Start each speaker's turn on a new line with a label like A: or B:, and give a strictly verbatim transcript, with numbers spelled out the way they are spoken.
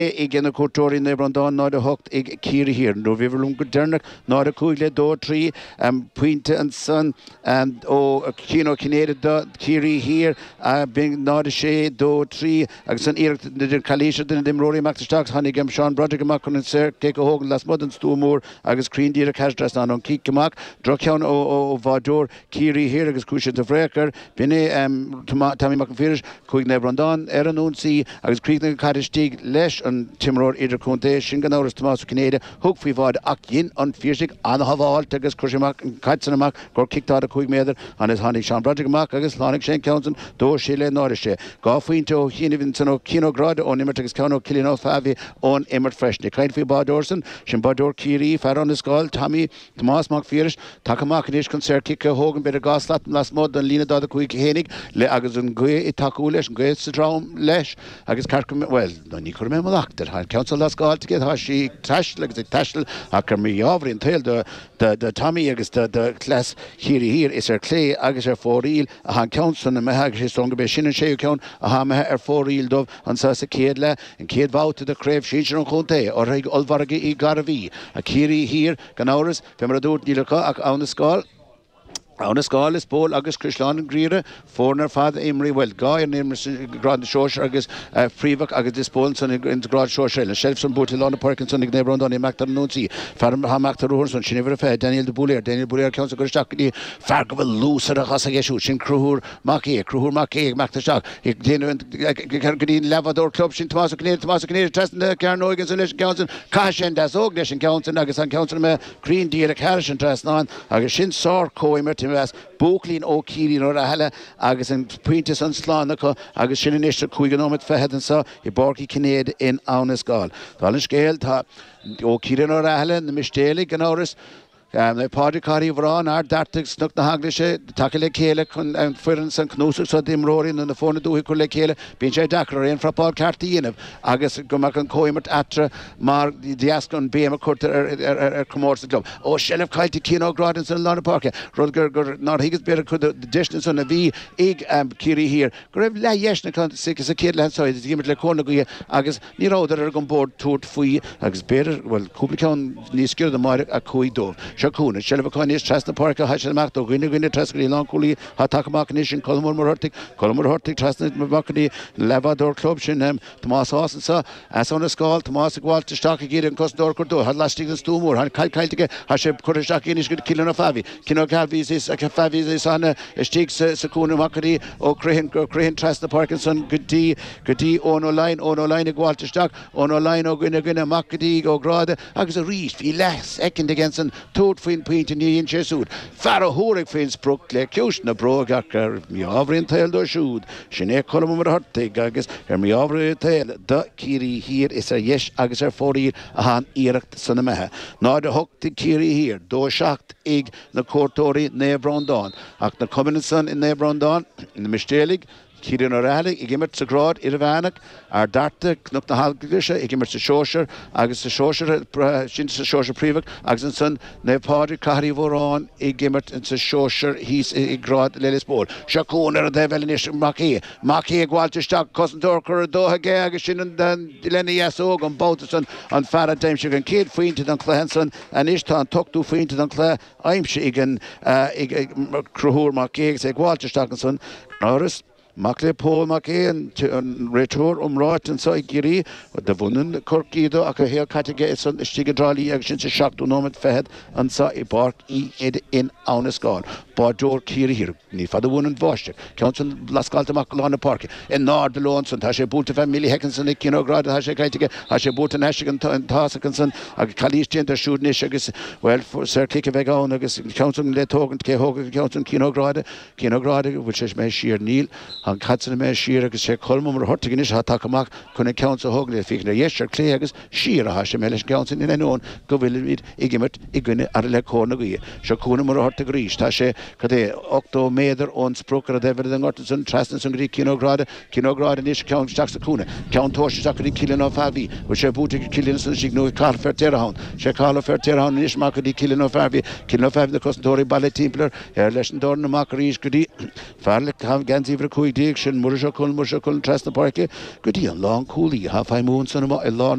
A: Ik in de cultuur in Nederland naar de hoogte ik hier hier nu we willen gedurnig naar de koele door drie en Puente en Son en o kino Canada dat hier hier ben naar de shade door drie ik zijn eerlijk de college de de Rory Max Starks handig hem Sean Broderick gemaakt kunnen zeer kijken hoog last modern stoomor agus screen die de cash dress aan een kiek gemaakt drukjan o o vador kiri hier agus kusje de vreker binnen Tammy McFears koik Nederland er en onzie agus kreeg de karistig les en Timor ieder konte Shinganauers Thomas Canada hoek fi vad akjin on fiersig aan haval teges kusjemak katsenemak gor kikt out koik meder aan het handig Sean Broderick gemaakt agus lanik Shane Counson do Chile Norische gafuinto hinivin no kino grad on immer teges kano kilino favi on immer fresh de klein fi badorsen shin bador kiri faron de skol Tommy Thomas McFears takamak nish concert kikke hogen bei der gaslat las mod und line da de koik henig le agus un goe itakules goe straum lesh agus karkum well no ni kurme malakter han council las gal to get hashi tash like the tashel akar mi yavrin tel de de de Tommy agus de de class here here is er clay agus er foril han council na mahag his song be shin she count ha ma er foril dov an sa se kedle en ked vaut de crave shin konte or olvarge I garvi a kiri here ganauris femradot dilaka ak on the skull on a skull is ball agus Krishlan Greer forner father Emery well guy and name grand short agus freevak agus dispon son in grand short shell shelf some botel on the Parkinson in Nebron on Mactar Nunzi farm ha Mactar Horson shinever fe Daniel de Boulier Daniel Boulier council go stakni fargvel loser a hasa geshu shin kruhur maki kruhur maki Mactar shak ik den green lavador club shin Thomas Canadian Thomas Canadian test the Carnogan and council cash and as ognish council agus an council me green deal cash and test on agus shin sor coimer as Boklin o Kiri nor a helle agus an Puintes an Slánach agus sin iniste cuiganomit fehedan sa I Borky Canada in Aunis Gal. Dalin scale ta o Kiri nor a helle na misteli ganoris Um, the party carry vran are dartig snuck na haglische takele kele kun en furens en knusuk so dim rorin and the phone do he kule kele bin jay dakler in fra Paul Carty in agus gomak an koimet atra mar diaskon bema kurt er er commerce club o shelf kalte kino gradens in London Park rodger gur not higus better could the distance on a v ig um kiri here grev la yeshna kan sik as a kid land so the gimme le corner go agus ni roder er gon board tort fui agus better well publican ni skir the mar a koido Shakuna, Shelvaconis, Trasna Parka, Hashamakto, Gwini Gwini, Trascali, Lonkuli, Hatakamaknish, and Colmor Hortic, Colmor Hortic, Trasna Makani, Lavador Club, Shinham, Thomas Hossensa, as on a skull, Thomas Walter Stockagir and Costdor Cordo, had lasting the Stumor, had Kalkaltica, Hashep Kurashaki is good killing of Favi, Kino Calvis is a Favis is on a Sticks, Sakuna Makari, or Crahin, Crahin, Trasna Parkinson, Goody, Goody, Ono Line, Ono Line, Walter Stock, Ono Line, or Gwina Gwina, Makadi, or Grada, Agus a Reef, he less, second against an two. Fin point in in Jesud. Faro horig fins brook le kjusna brogakker mi avrin tel do shud. Shine kolum mer hartig agus er mi avrin tel da kiri hier is er yes agus er foril a han irakt sunne mehe. Na de hokti kiri hier do shakt ig na kortori Nebrondon. Ak na kombination in Nebrondon in the mistelig Kirin O'Reilly, I gimmert sa grad Irvanak, ar darte, knup na halglisha, I gimmert sa shosher, agus sa shosher, shin sa shosher privak, agus an son, ne padri kahri voran, I gimmert in sa shosher, he's I grad lelis bol. Shakuner de velinish maki, maki gwalter stak, kosen dorker, doha ge, agus shin and then Lenny Yasog, on Bouterson, on Farah Dame Sugan Kid, Fuinted on Clehenson, and Ishtan, Toktu Fuinted on Clare, I'm shigan, Kruhur maki, say gwalter stak and son, Norris. Makle Paul Macain retur um right and so giri the vunnen korkido aka her katige is on stigedrali action to shock to nomet fed and so I bark I ed in Aunesgal Bador kiri here ni for the vunnen bosch council laskalta maklana park in nord lons and hashe bulte family heckenson kino grad hashe katige hashe bulte nashigan tasakenson a kalish der shoot nishagus well for sir kike vega on agus council le tog and ke hog council kino grad kino grad which is me sheer nil an katzen me shir agus sé kolmum hortig is hat takamach kunne council hogle fikna yesher clay agus shir ha shemelish council in enon go vil vid igimert igune arle corna gu shakuna mor hortig rish ta she cadê octo meter ons procura David and Gorton Traston Sungri Kinograd Kinograd and Ish Count Jacksakuna Count Tosh Zakari killing of Avi which are booting killing Signo Carl Ferterhound Shekala Ferterhound Ish Makadi killing of Avi killing of Avi the Costori Ballet Templar Lesson Dorn Makarish Goody Farlick have Gansi Verkui Diction Murshakul Murshakul Traston Park Goody and long coolie half I moon son of a long